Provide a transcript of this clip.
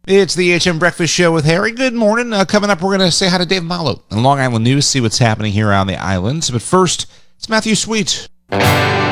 It's the HM Breakfast Show with Harry. Good morning. Coming up, we're going to say hi to Dave Malo in Long Island News, see what's happening here on the islands. But first, it's Matthew Sweet.